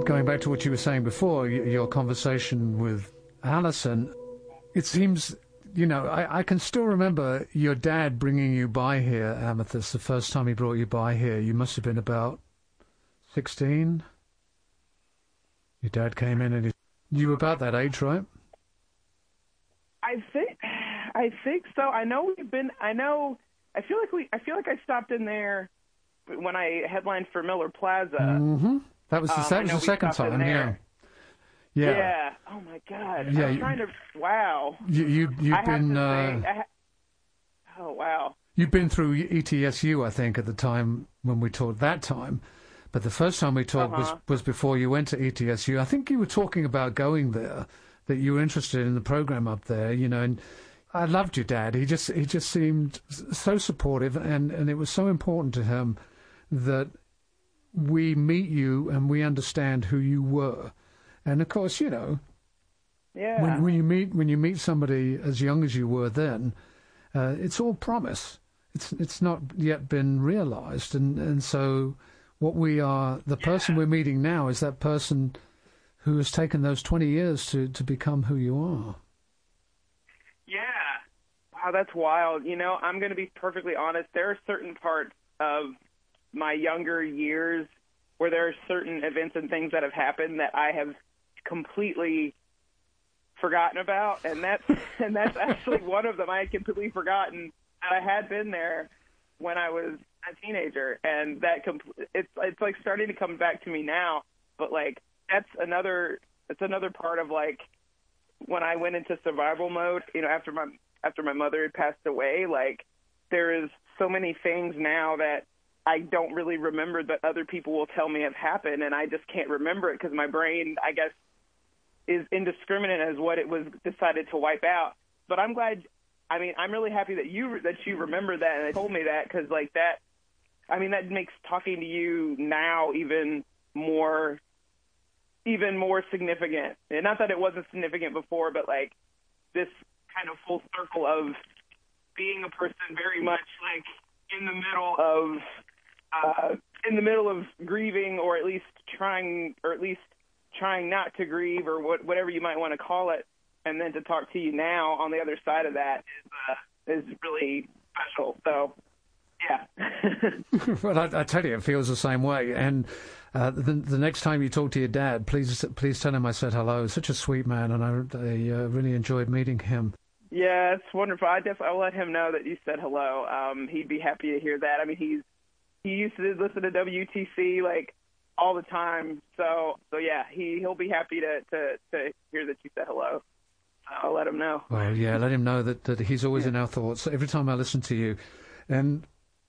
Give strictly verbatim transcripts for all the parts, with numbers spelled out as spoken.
going back to what you were saying before, your conversation with Alison, it seems, you know, I, I can still remember your dad bringing you by here, Amethyst, the first time he brought you by here. You must have been about sixteen. Your dad came in and he, you were about that age, right? I think, I think so. I know we've been, I know, I feel like we, I feel like I stopped in there when I headlined for Miller Plaza. Mm-hmm. That was the, um, that was the second time, yeah. yeah. Yeah. Oh my God. Yeah, I'm you, trying to. Wow. You, you you've I been. Have to uh, say, I ha- oh wow. You've been through E T S U, I think, at the time when we talked that time, but the first time we talked uh-huh. was was before you went to E T S U. I think you were talking about going there, that you were interested in the program up there, you know. And I loved your dad. He just he just seemed so supportive, and and it was so important to him that we meet you and we understand who you were. And of course, you know, yeah. when, when you meet when you meet somebody as young as you were then, uh, it's all promise. It's it's not yet been realized, and and so what we are, the yeah. person we're meeting now is that person who has taken those twenty years to to become who you are. Yeah. Wow, that's wild. You know, I'm going to be perfectly honest. There are certain parts of my younger years where there are certain events and things that have happened that I have completely forgotten about, and that's and that's actually one of them. I had completely forgotten that I had been there when I was a teenager, and that compl- it's it's like starting to come back to me now. But like that's another that's another part of like when I went into survival mode. You know, after my after my mother had passed away, like there is so many things now that I don't really remember that other people will tell me have happened, and I just can't remember it because my brain, I guess, is indiscriminate as what it was decided to wipe out. But I'm glad, I mean, I'm really happy that you that you remember that and told me that, because like that, I mean, that makes talking to you now even more, even more significant. And not that it wasn't significant before, but like this kind of full circle of being a person very much like in the middle of, uh, in the middle of grieving, or at least trying, or at least trying not to grieve, or what, whatever you might want to call it, and then to talk to you now on the other side of that is, uh, is really special. So, yeah. Well, I, I tell you, it feels the same way. And uh, the, the next time you talk to your dad, please please tell him I said hello. Such a sweet man, and I, I uh, really enjoyed meeting him. Yeah, it's wonderful. I definitely, I'll let him know that you said hello. Um, he'd be happy to hear that. I mean, he's he used to listen to W T C like all the time. So, so yeah, he he'll be happy to to, to hear that you said hello. I'll let him know. Well, yeah, let him know that, that he's always yeah. in our thoughts every time I listen to you. And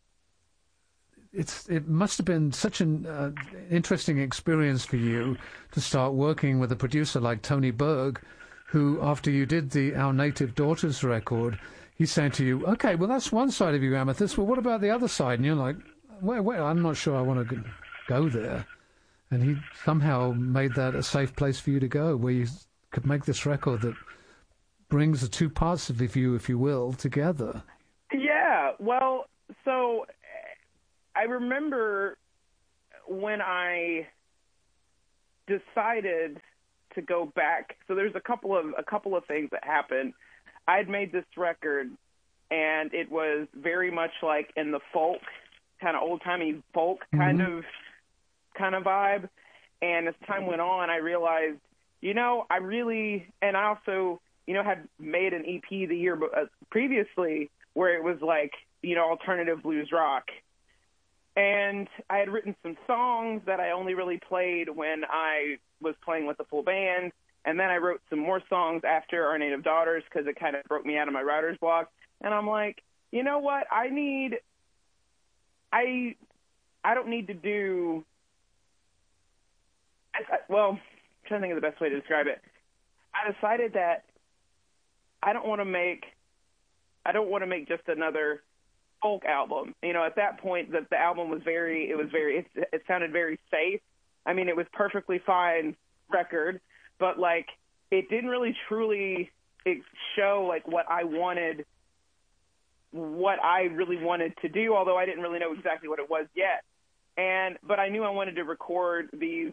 it's it must have been such an uh, interesting experience for you to start working with a producer like Tony Berg, who, after you did the Our Native Daughters record, he's saying to you, okay, well, that's one side of you, Amethyst. Well, what about the other side? And you're like, well, well I'm not sure I want to go there. And he somehow made that a safe place for you to go, where you could make this record that brings the two parts of you, if you will, together. Yeah, well, so I remember when I decided to go back. So there's a couple of a couple of things that happened. I had made this record, and it was very much like in the folk, kind of old-timey folk kind mm-hmm. of kind of vibe. And as time went on, I realized, you know, I really, and I also, you know, had made an E P the year previously where it was like, you know, alternative blues rock. And I had written some songs that I only really played when I was playing with the full band. And then I wrote some more songs after Our Native Daughters because it kind of broke me out of my writer's block. And I'm like, you know what? I need, I, I don't need to do, I, I, well, I'm trying to think of the best way to describe it. I decided that I don't want to make, I don't want to make just another folk album. You know, at that point, the, the album was very, it was very, it, it sounded very safe. I mean, it was perfectly fine record, but like, it didn't really truly show like what I wanted, what I really wanted to do, although I didn't really know exactly what it was yet. And, but I knew I wanted to record these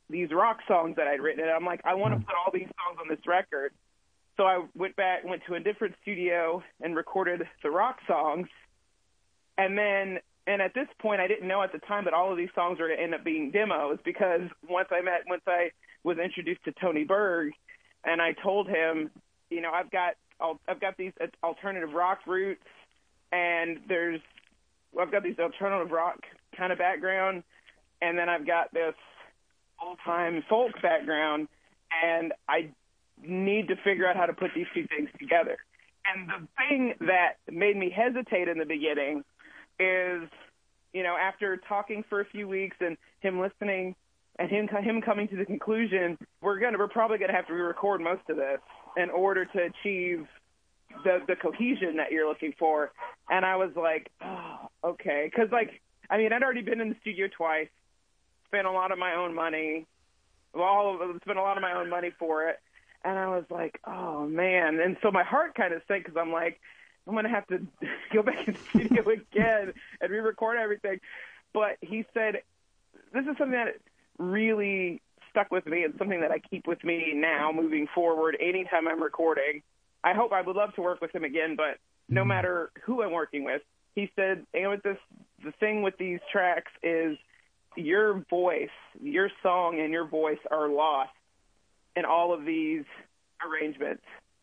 these rock songs that I'd written. And I'm like, I want to put all these songs on this record. So I went back, went to a different studio and recorded the rock songs. And then, and at this point, I didn't know at the time that all of these songs were going to end up being demos, because once I met, once I was introduced to Tony Berg, and I told him, you know, I've got, I've got these alternative rock roots, and there's, I've got these alternative rock kind of background, and then I've got this old-time folk background, and I need to figure out how to put these two things together. And the thing that made me hesitate in the beginning is, you know, after talking for a few weeks and him listening and him him coming to the conclusion, we're gonna we're probably gonna have to re-record most of this in order to achieve the the cohesion that you're looking for. And I was like, oh, okay, because like, I mean, I'd already been in the studio twice, spent a lot of my own money, all of spent a lot of my own money for it, and I was like, oh man. And so my heart kind of sank, because I'm like, I'm going to have to go back in the studio again and re-record everything. But he said, this is something that really stuck with me and something that I keep with me now moving forward anytime I'm recording. I hope I would love to work with him again, but no matter who I'm working with, he said, Amethyst, the thing with these tracks is your voice, your song and your voice are lost in all of these arrangements.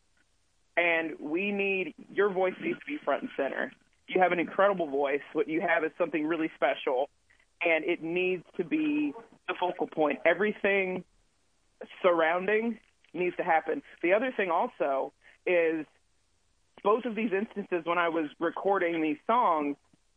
And we need, your voice needs to be front and center. You have an incredible voice. What you have is something really special, and it needs to be the focal point. Everything surrounding needs to happen. The other thing also is both of these instances when I was recording these songs,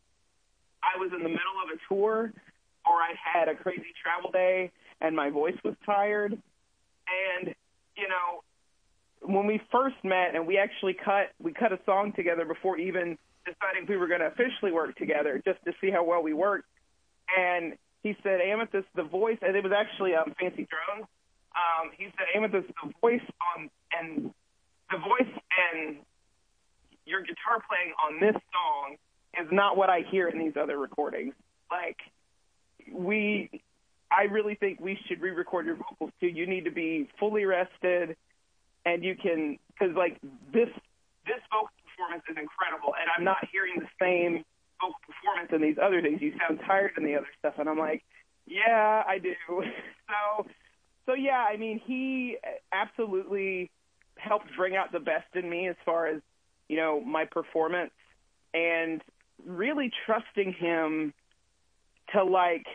I was in the middle of a tour, or I had a crazy travel day and my voice was tired. And, you know, when we first met and we actually cut, we cut a song together before even deciding if we were going to officially work together, just to see how well we worked. And he said, Amethyst, the voice, and it was actually um, Fancy Drones. Um, he said, Amethyst, the voice on, and the voice and your guitar playing on this song is not what I hear in these other recordings. Like, we, I really think we should re-record your vocals too. You need to be fully rested, and you can, because like this, this vocal performance is incredible, and I'm not hearing the same vocal performance in these other things. You sound tired in the other stuff, and I'm like, yeah, I do. so, so yeah, I mean, he absolutely helped bring out the best in me as far as, you know, my performance, and really trusting him to like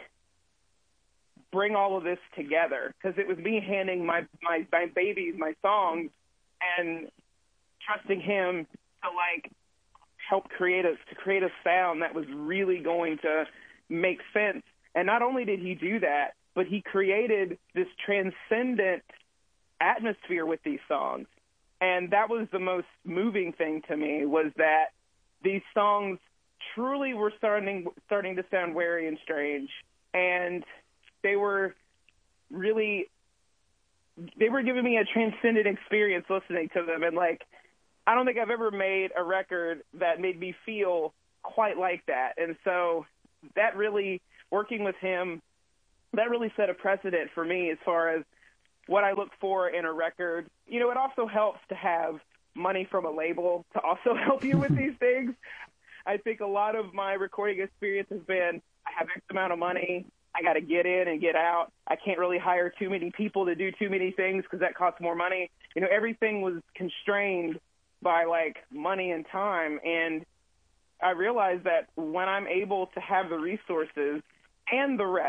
bring all of this together, because it was me handing my, my, my babies, my songs, and trusting him to like help create a, to create a sound that was really going to make sense. And not only did he do that, but he created this transcendent atmosphere with these songs. And that was the most moving thing to me, was that these songs truly were starting starting to sound weary and strange. And they were really, they were giving me a transcendent experience listening to them. And like, I don't think I've ever made a record that made me feel quite like that. And so that really, working with him, that really set a precedent for me as far as what I look for in a record. You know, it also helps to have money from a label to also help you with these things. I think a lot of my recording experience has been, I have X amount of money, I got to get in and get out. I can't really hire too many people to do too many things because that costs more money. You know, everything was constrained by like money and time. And I realized that when I'm able to have the resources and the rest,